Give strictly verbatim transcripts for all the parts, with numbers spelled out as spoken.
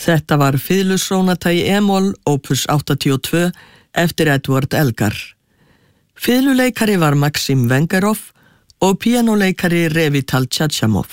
Þetta var fiðlusónata í e-moll opus áttatíu og tvö eftir Edward Elgar. Fiðluleikari var Maxim Vengerov og píanóleikari Revital Chachamov.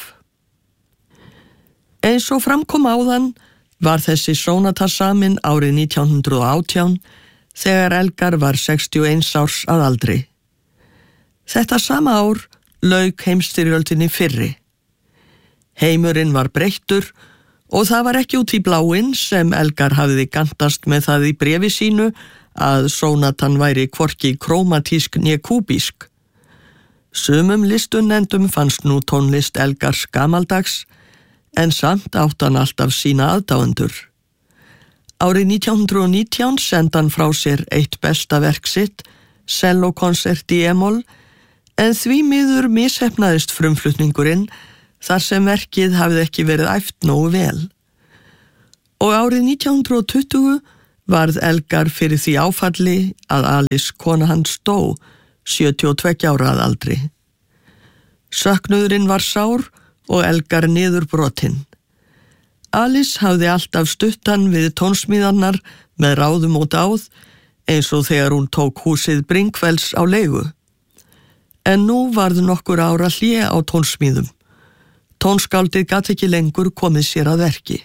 Eins og framkom áðan var þessi sónata samin árið nítján hundrað og átján þegar Elgar var sextíu og eins árs að aldri. Þetta sama ár lauk heimsstyrjöldinni fyrri. Heimurinn var breyttur og það var ekki út í bláinn sem Elgar hafði gantast með það í bréfi sínu að sónatan væri hvorki krómatísk né kúbísk. Sumum listunendum fannst nú tónlist Elgars gamaldags, en samt átt hann alltaf sína aðdáendur. Árið nítján hundrað og nítján sendi hann frá sér eitt besta verk sitt, sellókonsert í e-moll, en því miður misheppnaðist frumflutningurinn þar sem verkið hafði ekki verið æft nógu vel. Og árið nítján hundrað og tuttugu varð Elgar fyrir því áfalli að Alice kona hans dó, sjötíu og tveggja ára að aldri. Söknuðurinn var sár og Elgar niðurbrotinn. Alice hafði alltaf stutt hann við tónsmíðarnar með ráðum og dáð, eins og þegar hún tók húsið Bringfells á leigu. En nú varð nokkur ára hlé á tónsmíðum. Tónskáldið gat ekki lengur komið sér að verki.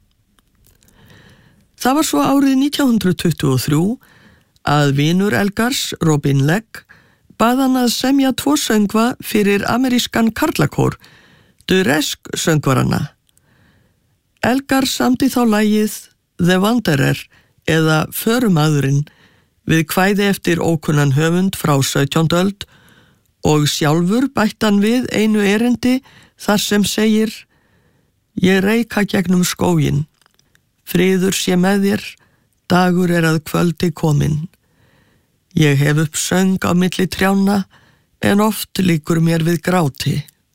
Það var svo árið nítján hundrað tuttugu og þrjú að vinur Elgars, Robin Legg, bað hann að semja tvo söngva fyrir amerískan karlakór, Duresk söngvarana. Elgar samdi þá lagið The Wanderer eða Förumaðurinn við kvæði eftir ókunnan höfund frá sautjándu öld og sjálfur bætti hann við einu erindi þar sem segir: Ég reika gegnum skóginn, friður sé með þér, dagur er að kvöldi kominn. Ég hef upp söng á milli trjána, en oft liggur mér við gráti.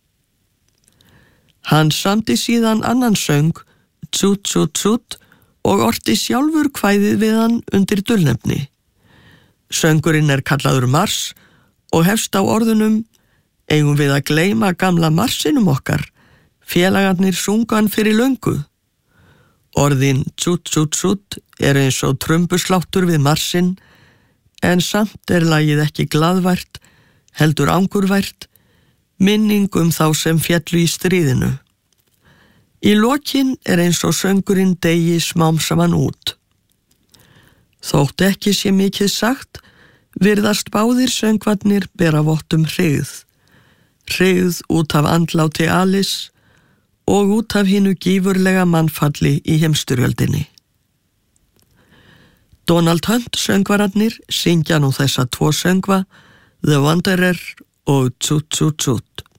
Hann samdi síðan annan söng, Tsut Tsut Tsut, og orti sjálfur kvæðið við hann undir dulnefni. Söngurinn er kallaður Mars og hefst á orðunum: Eigum við að gleyma gamla marsinum okkar, félagarnir sungan fyrir löngu. Orðin Tsut Tsut Tsut er eins og trumbusláttur við marsin, en samt er lagið ekki glaðvært, heldur angurvært, minning um þá sem féllu í stríðinu. Í lokin er eins og söngurinn degi smám saman út. Þótt ekki sé mikið sagt, virðast báðir söngvarnir bera vott um hryggð. Hryggð út af andláti Alice og út af hinu gífurlega mannfalli í heimsstyrjöldinni. Donald Hunt söngvararnir syngja nú þessa tvo söngva, The Wanderer og Tsut Tsut Tsut.